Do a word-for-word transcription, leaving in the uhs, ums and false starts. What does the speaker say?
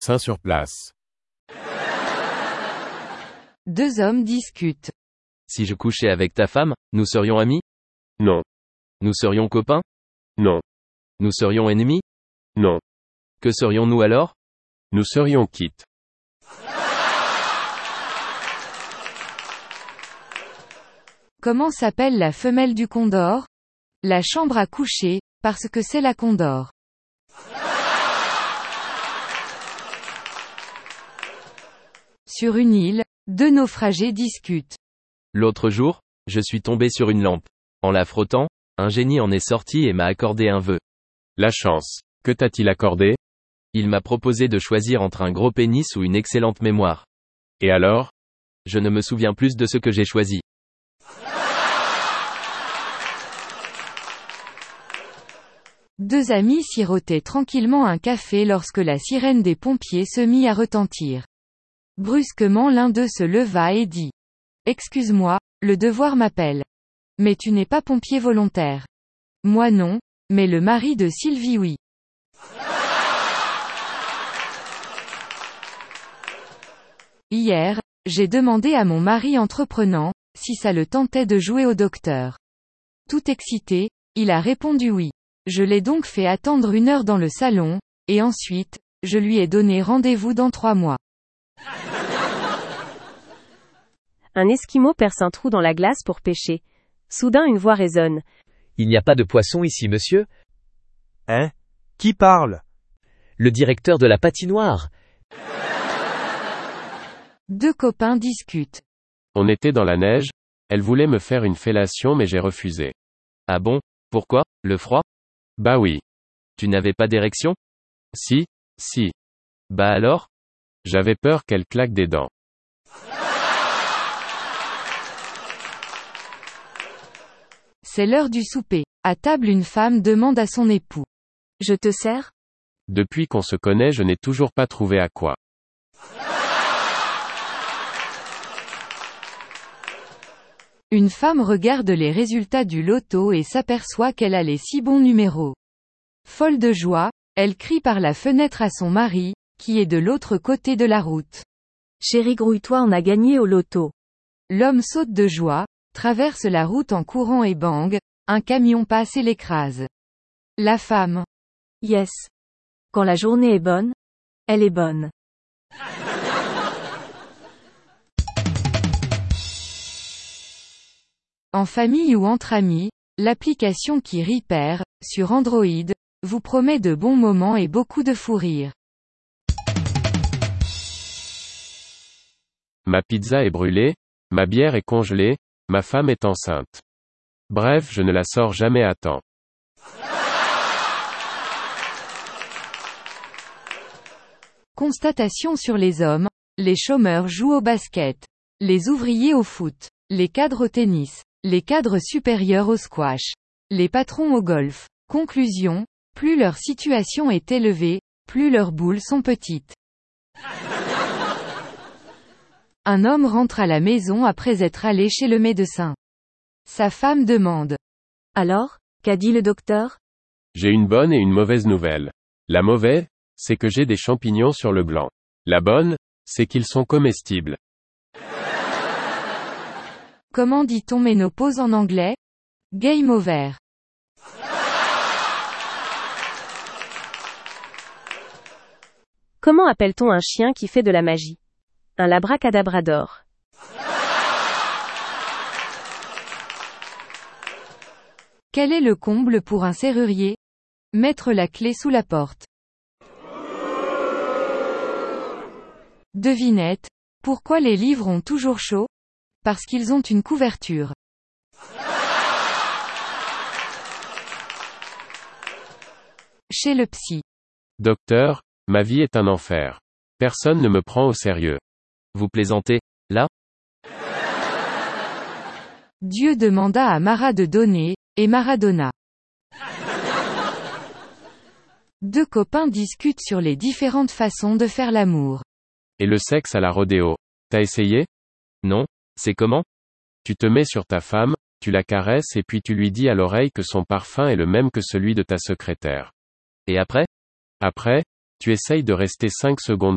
Saint sur place. Deux hommes discutent. Si je couchais avec ta femme, nous serions amis? Non. Nous serions copains? Non. Nous serions ennemis? Non. Que serions-nous alors? Nous serions quittes. Comment s'appelle la femelle du condor? La chambre à coucher, parce que c'est la condor. Sur une île, deux naufragés discutent. L'autre jour, je suis tombé sur une lampe. En la frottant, un génie en est sorti et m'a accordé un vœu. La chance. Que t'a-t-il accordé? Il m'a proposé de choisir entre un gros pénis ou une excellente mémoire. Et alors? Je ne me souviens plus de ce que j'ai choisi. Deux amis sirotaient tranquillement un café lorsque la sirène des pompiers se mit à retentir. Brusquement l'un d'eux se leva et dit. Excuse-moi, le devoir m'appelle. Mais tu n'es pas pompier volontaire. Moi non, mais le mari de Sylvie oui. Hier, j'ai demandé à mon mari entreprenant, si ça le tentait de jouer au docteur. Tout excité, il a répondu oui. Je l'ai donc fait attendre une heure dans le salon, et ensuite, je lui ai donné rendez-vous dans trois mois. Un Esquimau perce un trou dans la glace pour pêcher. Soudain une voix résonne. Il n'y a pas de poisson ici, monsieur? Hein? Qui parle? Le directeur de la patinoire. Deux copains discutent. On était dans la neige, elle voulait me faire une fellation mais j'ai refusé. Ah bon? Pourquoi? Le froid? Bah oui. Tu n'avais pas d'érection? Si, si. Bah alors? J'avais peur qu'elle claque des dents. C'est l'heure du souper. À table une femme demande à son époux. Je te sers? Depuis qu'on se connaît je n'ai toujours pas trouvé à quoi. Une femme regarde les résultats du loto et s'aperçoit qu'elle a les six bons numéros. Folle de joie, elle crie par la fenêtre à son mari, qui est de l'autre côté de la route. Chérie, grouille-toi, on a gagné au loto. L'homme saute de joie, traverse la route en courant et bang, un camion passe et l'écrase. La femme. Yes. Quand la journée est bonne, elle est bonne. En famille ou entre amis, l'application qui Repair, sur Android, vous promet de bons moments et beaucoup de fou rire. Ma pizza est brûlée, ma bière est congelée, ma femme est enceinte. Bref, je ne la sors jamais à temps. Constatation sur les hommes, les chômeurs jouent au basket, les ouvriers au foot, les cadres au tennis, les cadres supérieurs au squash, les patrons au golf. Conclusion, plus leur situation est élevée, plus leurs boules sont petites. Un homme rentre à la maison après être allé chez le médecin. Sa femme demande. Alors, qu'a dit le docteur? J'ai une bonne et une mauvaise nouvelle. La mauvaise, c'est que j'ai des champignons sur le gland. La bonne, c'est qu'ils sont comestibles. Comment dit-on ménopause en anglais? Game over. Comment appelle-t-on un chien qui fait de la magie? Un labracadabrador. Quel est le comble pour un serrurier? Mettre la clé sous la porte. Devinette. Pourquoi les livres ont toujours chaud? Parce qu'ils ont une couverture. Chez le psy. Docteur, ma vie est un enfer. Personne ne me prend au sérieux. Vous plaisantez, là? Dieu demanda à Mara de donner, et Mara donna. Deux copains discutent sur les différentes façons de faire l'amour. Et le sexe à la rodéo. T'as essayé? Non, c'est comment? Tu te mets sur ta femme, tu la caresses et puis tu lui dis à l'oreille que son parfum est le même que celui de ta secrétaire. Et après? Après, tu essayes de rester cinq secondes